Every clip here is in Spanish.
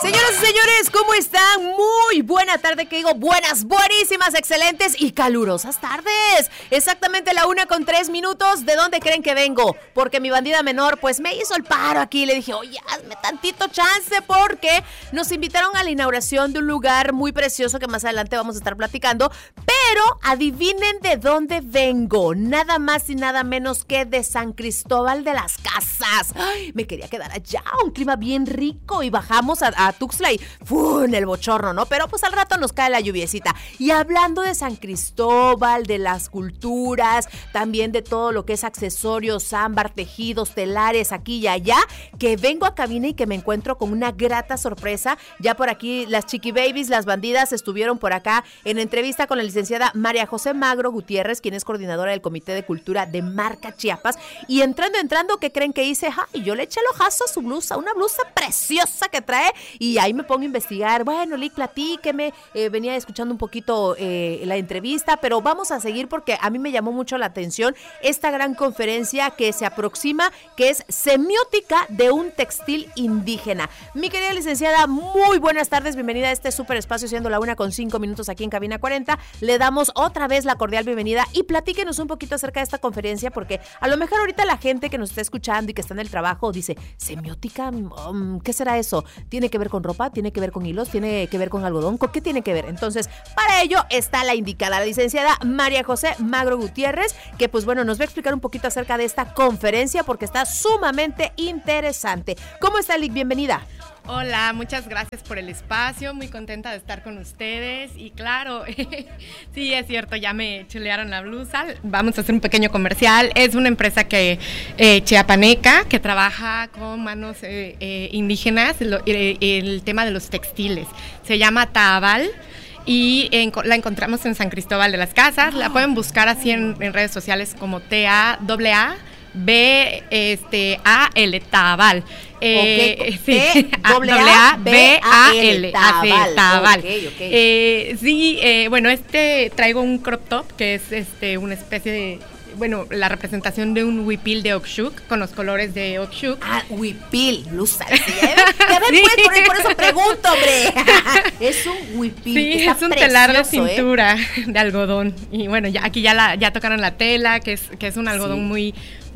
Señoras y señores, ¿cómo están? Muy buena tarde, que digo, buenísimas, excelentes y calurosas tardes. Exactamente la 1:03. ¿De dónde creen que vengo? Porque mi bandida menor, pues me hizo el paro aquí. Le dije, oye, hazme tantito chance porque nos invitaron a la inauguración de un lugar muy precioso que más adelante vamos a estar platicando. Pero adivinen de dónde vengo. Nada más y nada menos que de San Cristóbal de las Casas. Ay, me quería quedar allá, un clima bien rico, y bajamos a Tuxtla y en el bochorno, ¿no? Pero pues al rato nos cae la lluviecita. Y hablando de San Cristóbal, de las culturas, también de todo lo que es accesorios, ámbar, tejidos, telares, aquí y allá, que vengo a cabina y que me encuentro con una grata sorpresa. Ya por aquí las Chiqui Babies, las bandidas, estuvieron por acá en entrevista con la licenciada María José Magro Gutiérrez, quien es coordinadora del Comité de Cultura de Marca Chiapas. Y entrando, ¿qué creen que hice? Y yo le eché el ojazo a su blusa, una blusa preciosa que trae, y ahí me pongo a investigar. Bueno, Lick, platíqueme, venía escuchando un poquito la entrevista, pero vamos a seguir porque a mí me llamó mucho la atención esta gran conferencia que se aproxima, que es Semiótica de un textil indígena. Mi querida licenciada, muy buenas tardes, bienvenida a este súper espacio, siendo la 1:05 aquí en Cabina 40. Le damos otra vez la cordial bienvenida y platíquenos un poquito acerca de esta conferencia, porque a lo mejor ahorita la gente que nos está escuchando y que está en el trabajo dice, ¿semiótica? ¿Qué será eso? ¿Tiene que ver con ropa? ¿Tiene que ver con hilos? ¿Tiene que ver con algodón? ¿Con qué tiene que ver? Entonces, para ello está la indicada, la licenciada María José Magro Gutiérrez, que pues bueno, nos va a explicar un poquito acerca de esta conferencia porque está sumamente interesante. ¿Cómo está, Lick? Bienvenida. Hola, muchas gracias por el espacio, muy contenta de estar con ustedes y claro, sí es cierto, ya me chulearon la blusa, vamos a hacer un pequeño comercial. Es una empresa que chiapaneca que trabaja con manos indígenas, el tema de los textiles, se llama Taabal. Y la encontramos en San Cristóbal de las Casas. La pueden buscar así en redes sociales como Taabal, Taabal. Sí, Taabal. Taabal. Okay. Sí, bueno, traigo un crop top que es una especie de, bueno, la representación de un huipil de Oxchuc, con los colores de Oxchuc. Huipil, blusa. Ya ven, sí. Pues, por eso pregunto, hombre. Es un huipil. Sí, es un telar de cintura de algodón. Y bueno, aquí ya tocaron la tela, que es un algodón muy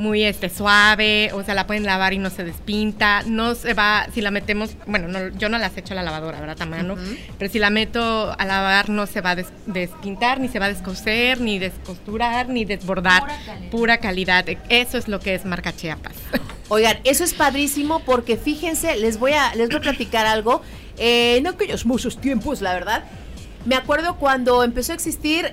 suave, o sea, la pueden lavar y no se despinta, no se va, si la metemos, bueno, yo no las echo a la lavadora, ¿verdad, Tamara? Pero si la meto a lavar no se va a despintar, ni se va a descoser, ni descosturar, ni desbordar, pura calidad. Eso es lo que es Marca Chiapas. Oigan, eso es padrísimo porque fíjense, les voy a platicar algo, en aquellos muchos tiempos, la verdad. Me acuerdo cuando empezó a existir,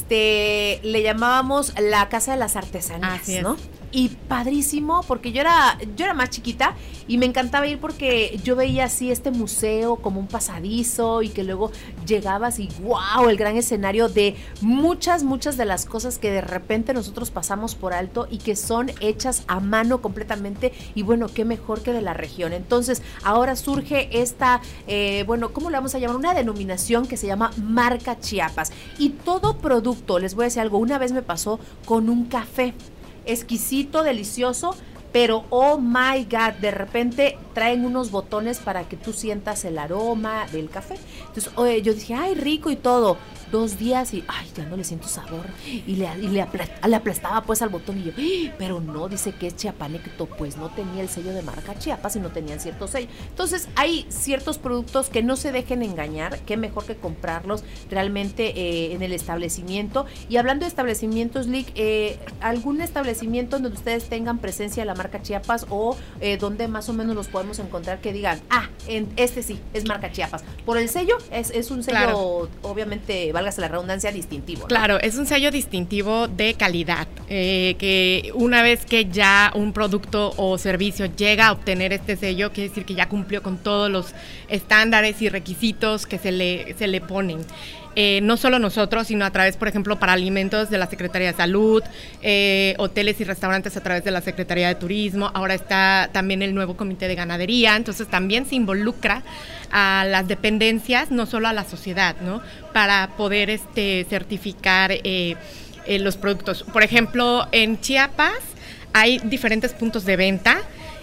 le llamábamos la Casa de las Artesanías, ¿no? Y padrísimo, porque yo era más chiquita y me encantaba ir porque yo veía así este museo como un pasadizo y que luego llegabas y ¡wow! El gran escenario de muchas de las cosas que de repente nosotros pasamos por alto y que son hechas a mano completamente, y bueno, qué mejor que de la región. Entonces, ahora surge esta, ¿cómo le vamos a llamar? Una denominación que se llama Marca Chiapas. Y todo producto, les voy a decir algo, una vez me pasó con un café exquisito, delicioso, pero oh my God, de repente traen unos botones para que tú sientas el aroma del café. Entonces, yo dije, ay, rico y todo. 2 días y, ay, ya no le siento sabor. Y le aplastaba pues al botón y yo, pero no, dice que es chiapaneco, pues no tenía el sello de Marca Chiapas y no tenían cierto sello. Entonces, hay ciertos productos que no se dejen engañar, qué mejor que comprarlos realmente en el establecimiento. Y hablando de establecimientos, Lick, ¿algún establecimiento donde ustedes tengan presencia de la Marca Chiapas o donde más o menos los podemos encontrar que digan, sí, es Marca Chiapas? Por el sello, es un sello, claro, obviamente, válgase la redundancia, distintivo, ¿no? Claro, es un sello distintivo de calidad, que una vez que ya un producto o servicio llega a obtener este sello, quiere decir que ya cumplió con todos los estándares y requisitos que se le ponen. No solo nosotros, sino a través, por ejemplo, para alimentos de la Secretaría de Salud, hoteles y restaurantes a través de la Secretaría de Turismo. Ahora está también el nuevo Comité de Ganadería, entonces también se involucra a las dependencias, no solo a la sociedad, ¿no? Para poder certificar los productos. Por ejemplo, en Chiapas hay diferentes puntos de venta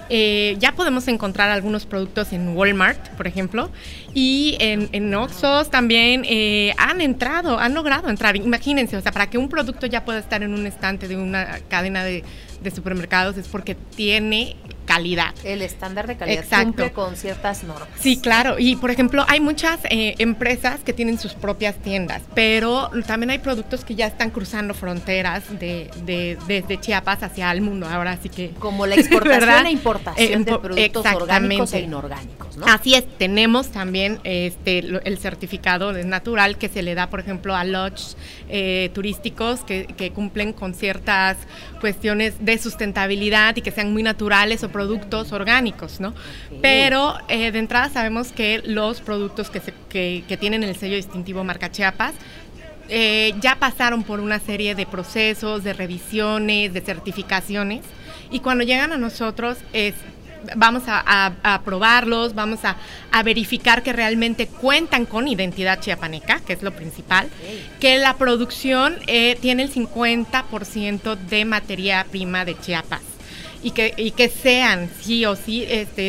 Ya podemos encontrar algunos productos en Walmart, por ejemplo, y en Oxxos también han logrado entrar. Imagínense, o sea, para que un producto ya pueda estar en un estante de una cadena de supermercados es porque tiene calidad. El estándar de calidad. Exacto. Cumple con ciertas normas. Sí, claro. Y, por ejemplo, hay muchas empresas que tienen sus propias tiendas, pero también hay productos que ya están cruzando fronteras desde Chiapas hacia el mundo. Ahora sí que... Como la exportación e importación de productos orgánicos e inorgánicos, ¿no? Así es. Tenemos también el certificado de natural que se le da, por ejemplo, a lodges turísticos que cumplen con ciertas cuestiones de sustentabilidad y que sean muy naturales o productos orgánicos, ¿no? Okay. Pero de entrada sabemos que los productos que tienen el sello distintivo marca Chiapas ya pasaron por una serie de procesos, de revisiones, de certificaciones, y cuando llegan a nosotros vamos a probarlos, vamos a verificar que realmente cuentan con identidad chiapaneca, que es lo principal, que la producción tiene el 50% de materia prima de Chiapas. Y que sean, sí o sí,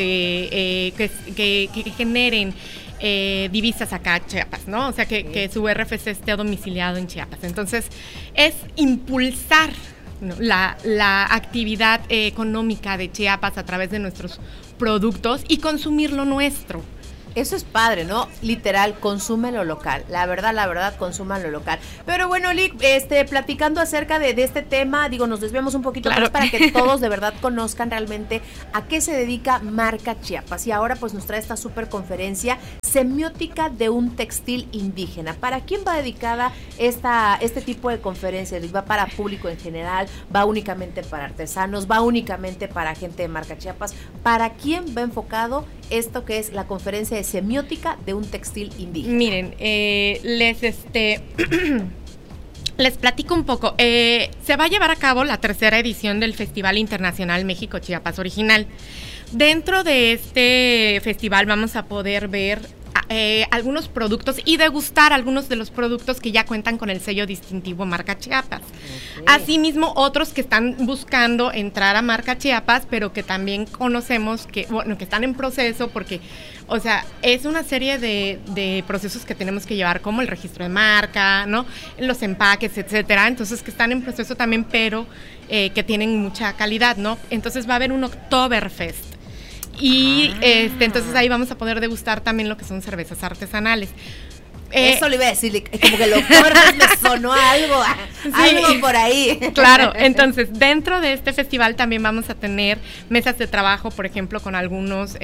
que generen divisas acá a Chiapas, ¿no? O sea, que su RFC esté domiciliado en Chiapas. Entonces, es impulsar, ¿no?, la actividad económica de Chiapas a través de nuestros productos y consumir lo nuestro. Eso es padre, ¿no? Literal, consume lo local. La verdad, consuman lo local. Pero bueno, Lick, platicando acerca de este tema, digo, nos desviamos un poquito, claro, para que todos de verdad conozcan realmente a qué se dedica Marca Chiapas. Y ahora pues nos trae esta súper conferencia, Semiótica de un textil indígena. ¿Para quién va dedicada este tipo de conferencias? ¿Va para público en general? ¿Va únicamente para artesanos? ¿Va únicamente para gente de Marca Chiapas? ¿Para quién va enfocado esto que es la conferencia de semiótica de un textil indígena? Miren, les platico un poco. Se va a llevar a cabo la 3ª edición del Festival Internacional México Chiapas Original. Dentro de este festival vamos a poder ver algunos productos y degustar algunos de los productos que ya cuentan con el sello distintivo Marca Chiapas. Okay. Asimismo, otros que están buscando entrar a Marca Chiapas, pero que también conocemos que están en proceso, porque, o sea, es una serie de procesos que tenemos que llevar, como el registro de marca, ¿no?, los empaques, etcétera. Entonces, que están en proceso también, pero que tienen mucha calidad, ¿no? Entonces, va a haber un Oktoberfest. Y entonces ahí vamos a poder degustar también lo que son cervezas artesanales. Eso le iba a decir, como que lo cortas, me sonó algo, sí, algo por ahí. Claro, entonces dentro de este festival también vamos a tener mesas de trabajo, por ejemplo, con algunos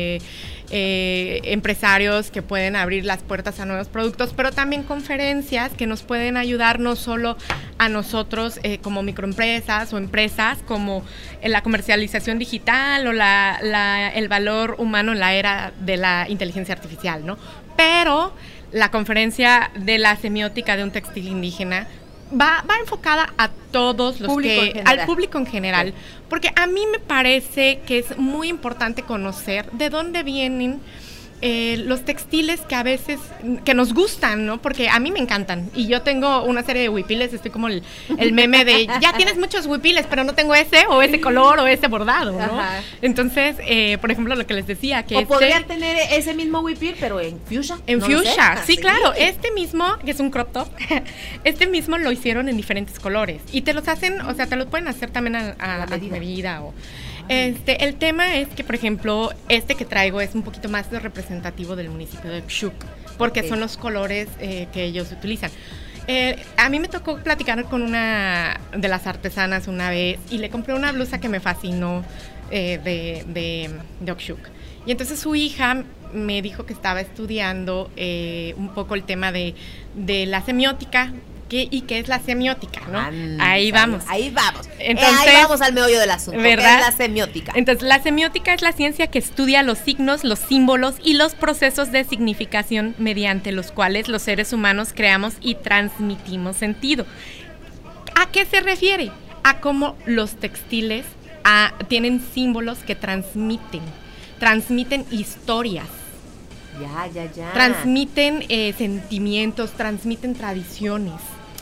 empresarios que pueden abrir las puertas a nuevos productos, pero también conferencias que nos pueden ayudar no solo a nosotros como microempresas o empresas, como en la comercialización digital o el valor humano en la era de la inteligencia artificial, ¿no? Pero la conferencia de la semiótica de un textil indígena va enfocada a todos los al público en general, sí, porque a mí me parece que es muy importante conocer de dónde vienen los textiles que a veces que nos gustan, ¿no? Porque a mí me encantan y yo tengo una serie de huipiles, estoy como el meme de ya tienes muchos huipiles, pero no tengo ese o ese color o ese bordado, ¿no? Ajá. Entonces, por ejemplo, lo que les decía que podrían tener ese mismo huipil, pero en fuchsia. En fuchsia, sí, claro. Este mismo, que es un crop top, este mismo lo hicieron en diferentes colores y te los hacen, o sea, te los pueden hacer también a medida o... el tema es que, por ejemplo, que traigo es un poquito más representativo del municipio de Oxxuc, porque son los colores que ellos utilizan. A mí me tocó platicar con una de las artesanas una vez y le compré una blusa que me fascinó de Oxxuc. Y entonces su hija me dijo que estaba estudiando un poco el tema de la semiótica. ¿Y qué es la semiótica, no? Ahí vamos. Entonces, ahí vamos al meollo del asunto, ¿verdad? ¿Qué es la semiótica? Entonces, la semiótica es la ciencia que estudia los signos, los símbolos y los procesos de significación mediante los cuales los seres humanos creamos y transmitimos sentido. ¿A qué se refiere? A cómo los textiles tienen símbolos que transmiten historias. Ya. Transmiten sentimientos, transmiten tradiciones.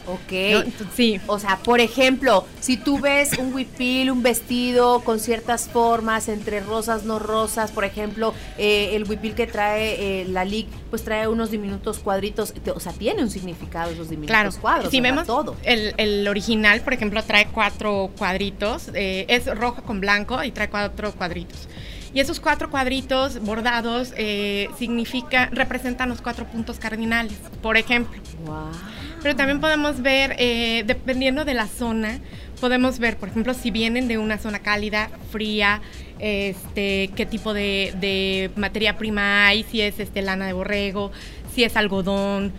Ok. ¿no? Sí. O sea, por ejemplo, si tú ves un huipil, un vestido con ciertas formas, entre rosas, no rosas, por ejemplo, el huipil que trae la LIC, pues trae unos diminutos cuadritos, o sea, tiene un significado esos diminutos cuadros. Si vemos todo. El original, por ejemplo, trae 4 cuadritos, es rojo con blanco y trae 4 cuadritos. Y esos 4 cuadritos bordados representan los 4 puntos cardinales, por ejemplo. Wow. Pero también podemos ver, dependiendo de la zona, podemos ver, por ejemplo, si vienen de una zona cálida, fría, qué tipo de materia prima hay, si es lana de borrego, si es algodón.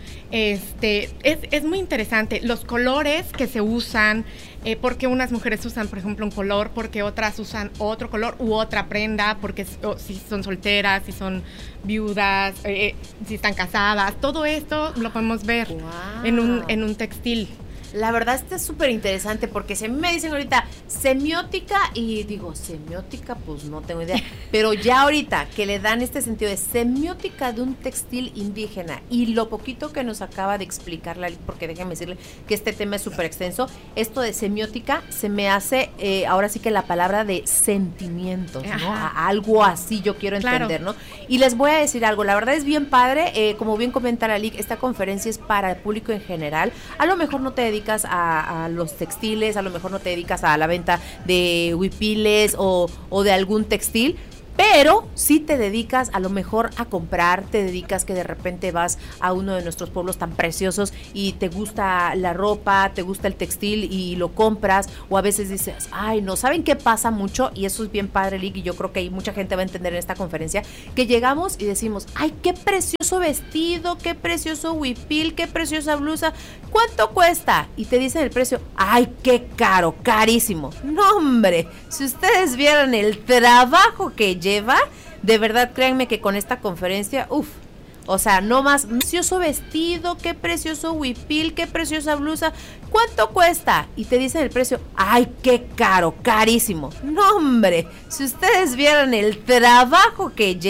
Es muy interesante. Los colores que se usan, porque unas mujeres usan, por ejemplo, un color, porque otras usan otro color u otra prenda, porque si son solteras, si son viudas, si están casadas, todo esto lo podemos ver en un textil. La verdad está súper interesante porque si a mí me dicen ahorita semiótica y digo, semiótica, pues no tengo idea, pero ya ahorita que le dan este sentido de semiótica de un textil indígena y lo poquito que nos acaba de explicar, porque déjenme decirle que este tema es súper extenso, esto de semiótica se me hace ahora sí que la palabra de sentimientos, ¿no? Algo así yo quiero entender, ¿no? Y les voy a decir algo, la verdad es bien padre, como bien comenta la LIC, esta conferencia es para el público en general, a lo mejor no te dedicas a los textiles, a lo mejor no te dedicas a la venta de huipiles o de algún textil, pero si te dedicas a lo mejor a comprar, te dedicas que de repente vas a uno de nuestros pueblos tan preciosos y te gusta la ropa, te gusta el textil y lo compras, o a veces dices, ay no, ¿saben qué pasa mucho? Y eso es bien padre, Lick, y yo creo que ahí mucha gente va a entender en esta conferencia, que llegamos y decimos, ay, qué precioso vestido, qué precioso huipil, qué preciosa blusa, ¿cuánto cuesta? Y te dicen el precio, ay, qué caro, carísimo. No, hombre, si ustedes vieran el trabajo que lleva, de verdad créanme que con esta conferencia, o sea, no más, precioso vestido, qué precioso huipil, qué preciosa blusa, ¿cuánto cuesta? Y te dicen el precio, ay, qué caro, carísimo. No, hombre, si ustedes vieran el trabajo que lleva,